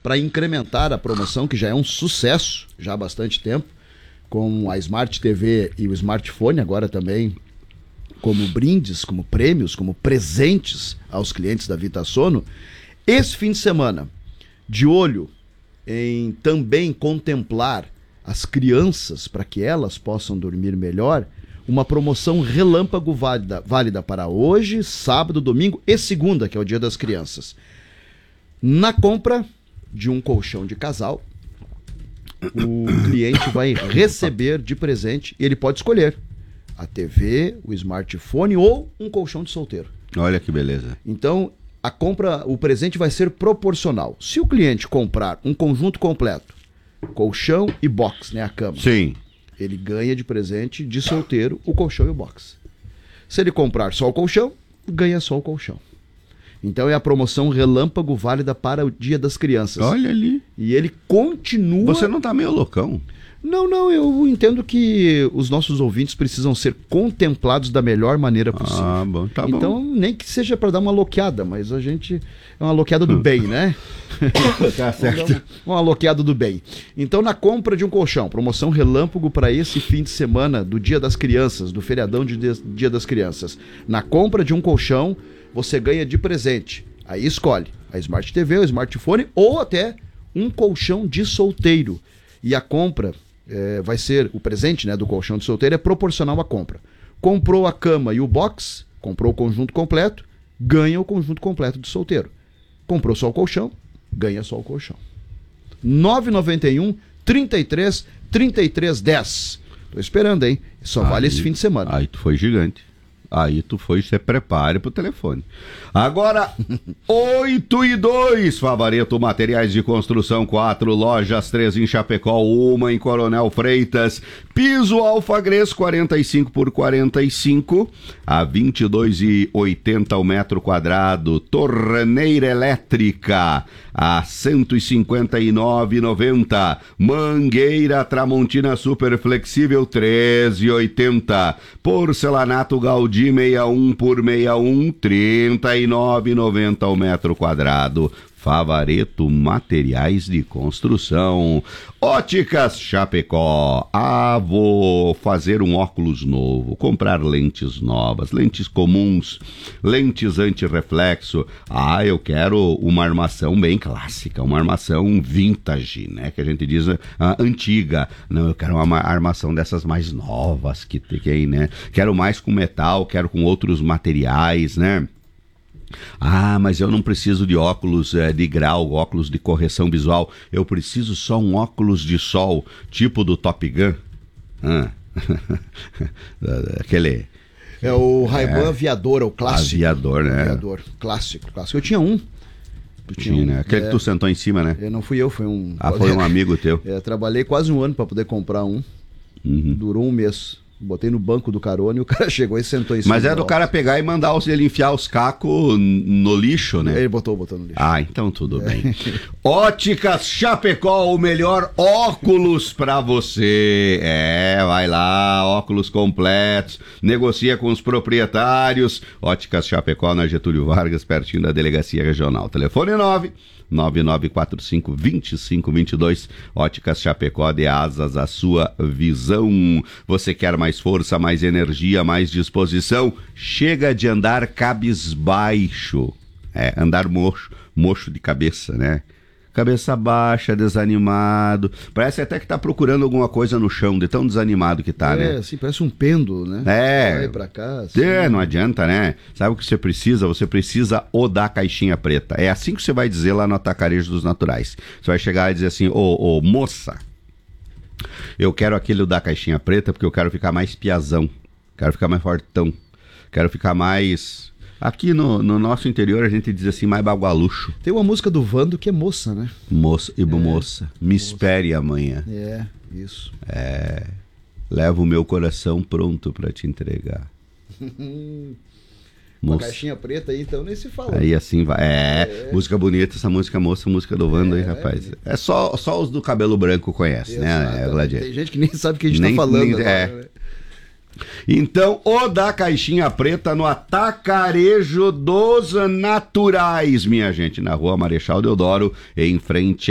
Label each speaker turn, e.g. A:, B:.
A: para incrementar a promoção, que já é um sucesso, já há bastante tempo, com a Smart TV e o smartphone, agora também como brindes, como prêmios, como presentes aos clientes da VitaSono. Esse fim de semana, de olho em também contemplar as crianças para que elas possam dormir melhor, uma promoção relâmpago válida para hoje, sábado, domingo e segunda, que é o Dia das Crianças. Na compra de um colchão de casal, o cliente vai receber de presente, e ele pode escolher a TV, o smartphone ou um colchão de solteiro.
B: Olha que beleza.
A: Então, a compra, o presente vai ser proporcional. Se o cliente comprar um conjunto completo, colchão e box, né, a cama.
B: Sim.
A: Ele ganha de presente de solteiro o colchão e o box. Se ele comprar só o colchão, ganha só o colchão. Então é a promoção relâmpago válida para o Dia das Crianças.
B: Olha ali.
A: E ele continua...
B: Você não tá meio loucão?
A: Não, eu entendo que os nossos ouvintes precisam ser contemplados da melhor maneira possível.
B: Ah, bom, tá bom.
A: Então, nem que seja para dar uma loqueada, mas a gente é uma loqueada do bem, né?
B: Tá certo.
A: Uma loqueada do bem. Então, na compra de um colchão, promoção relâmpago para esse fim de semana do Dia das Crianças, do feriadão de Dia das Crianças. Na compra de um colchão, você ganha de presente. Aí escolhe a Smart TV, o smartphone ou até um colchão de solteiro. E a compra... vai ser o presente, né, do colchão de solteiro, é proporcional à compra. Comprou a cama e o box, comprou o conjunto completo, ganha o conjunto completo de solteiro. Comprou só o colchão, ganha só o colchão. 991 33 33 10. Tô esperando, hein? Só vale esse fim de semana.
B: Aí tu foi gigante. Aí tu foi, se prepare pro telefone. Agora, 8:02, Favareto Materiais de Construção, 4 lojas, 3 em Chapecó, 1 em Coronel Freitas. Piso Alfagres, 45 por 45, a 22,80 o metro quadrado. Torneira elétrica, a 159,90. Mangueira Tramontina super flexível, 13,80. Porcelanato Gaudí 61 por 61, 39,90 o metro quadrado. Favareto Materiais de Construção. Óticas Chapecó. Vou fazer um óculos novo, comprar lentes novas, lentes comuns, lentes antirreflexo. Eu quero uma armação bem clássica, uma armação vintage, né, que a gente diz antiga. Não, eu quero uma armação dessas mais novas que tem, né? Quero mais com metal, quero com outros materiais, né? Mas eu não preciso de óculos de grau, óculos de correção visual. Eu preciso só um óculos de sol, tipo do Top Gun. Aquele...
A: É o Ray-Ban Aviador, o clássico.
B: Aviador, né?
A: Aviador, clássico. Eu tinha um.
B: Né? Aquele que tu sentou em cima, né?
A: Não fui eu, foi um...
B: foi um amigo teu.
A: Trabalhei quase um ano para poder comprar um. Durou um mês. Botei no banco do carona e o cara chegou e sentou em cima.
B: Mas é do cara pegar e mandar ele enfiar os cacos no lixo, né?
A: Ele botou no lixo.
B: Então tudo bem. Óticas Chapecó, o melhor óculos pra você. Vai lá, óculos completos, negocia com os proprietários. Óticas Chapecó, na Getúlio Vargas, pertinho da Delegacia Regional. Telefone 9945-2522. Óticas Chapecó, de asas à sua visão. Você quer mais força, mais energia, mais disposição? Chega de andar cabisbaixo. Andar mocho de cabeça, né? Cabeça baixa, desanimado. Parece até que tá procurando alguma coisa no chão, de tão desanimado que tá, né?
A: Assim, parece um pêndulo, né? Vai pra cá. Assim.
B: Não adianta, né? Sabe o que você precisa? Você precisa da caixinha preta. É assim que você vai dizer lá no Atacarejo dos Naturais. Você vai chegar e dizer assim, moça, eu quero aquele da caixinha preta porque eu quero ficar mais piazão, quero ficar mais fortão, quero ficar mais... Aqui no nosso interior a gente diz assim, mais bagualucho.
A: Tem uma música do Vando que é moça, né?
B: Moça, me espere amanhã.
A: Isso.
B: Leva o meu coração pronto pra te entregar.
A: Uma caixinha preta aí, então nem se fala.
B: Aí assim vai. Música bonita, essa música moça, música do Vando aí, rapaz. Só os do cabelo branco conhecem, né?
A: Tem gente que nem sabe o que a gente tá falando. Agora, né?
B: Então, da caixinha preta no Atacarejo dos Naturais, minha gente, na Rua Marechal Deodoro, em frente